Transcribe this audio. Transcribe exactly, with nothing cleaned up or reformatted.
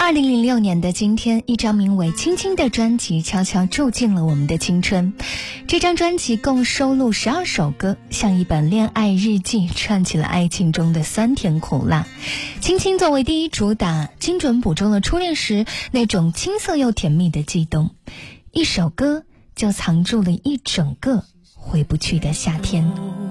二零零六年的今天，一张名为《青青》的专辑悄悄住进了我们的青春。这张专辑共收录十二首歌，像一本恋爱日记，串起了爱情中的酸甜苦辣。青青作为第一主打，精准捕捉了初恋时那种青涩又甜蜜的悸动，一首歌就藏住了一整个回不去的夏天。